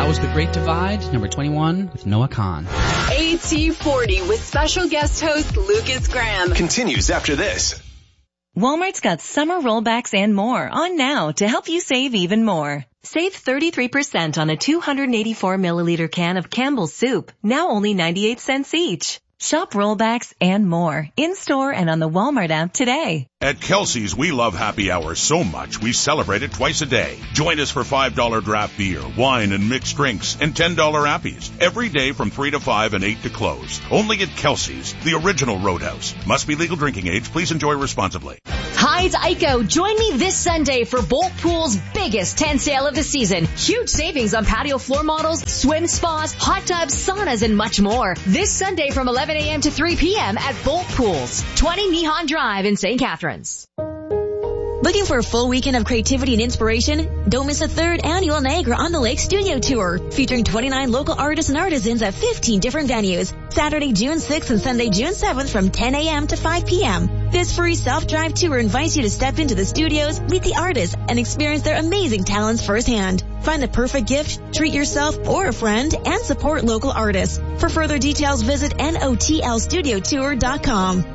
was The Great Divide, number 21 with Noah Kahn. AT40 with special guest host Lucas Graham. Continues after this. Walmart's got summer rollbacks and more on now to help you save even more. Save 33% on a 284 milliliter can of Campbell's soup, now only 98 cents each. Shop rollbacks and more in-store and on the Walmart app today. At Kelsey's, we love happy hours so much we celebrate it twice a day. Join us for $5 draft beer, wine, and mixed drinks, and $10 appies every day from 3 to 5 and 8 to close. Only at Kelsey's, the original Roadhouse. Must be legal drinking age. Please enjoy responsibly. Hi, it's Aiko. Join me this Sunday for Bolt Pool's biggest tent sale of the season. Huge savings on patio floor models, swim spas, hot tubs, saunas, and much more. This Sunday from 11 a.m. to 3 p.m. at Bolt Pools, 20 Nehan Drive in St. Catharines. Looking for a full weekend of creativity and inspiration? Don't miss the 3rd annual Niagara on the Lake Studio Tour, featuring 29 local artists and artisans at 15 different venues. Saturday, June 6th and Sunday, June 7th from 10 a.m. to 5 p.m. This free self-drive tour invites you to step into the studios, meet the artists, and experience their amazing talents firsthand. Find the perfect gift, treat yourself or a friend, and support local artists. For further details, visit notlstudiotour.com.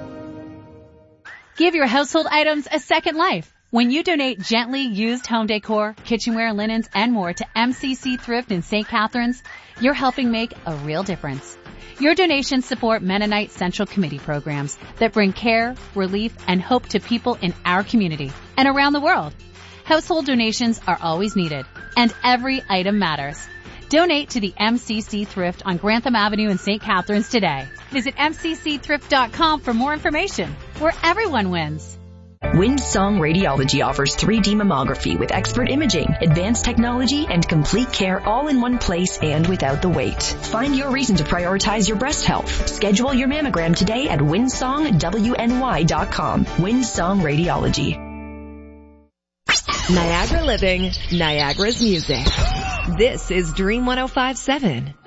Give your household items a second life. When you donate gently used home decor, kitchenware, linens, and more to MCC Thrift in St. Catharines, you're helping make a real difference. Your donations support Mennonite Central Committee programs that bring care, relief, and hope to people in our community and around the world. Household donations are always needed, and every item matters. Donate to the MCC Thrift on Grantham Avenue in St. Catharines today. Visit mccthrift.com for more information, where everyone wins. Windsong Radiology offers 3D mammography with expert imaging, advanced technology, and complete care all in one place and without the wait. Find your reason to prioritize your breast health. Schedule your mammogram today at windsongwny.com. Windsong Radiology. Niagara Living, Niagara's music. This is Dream 105.7.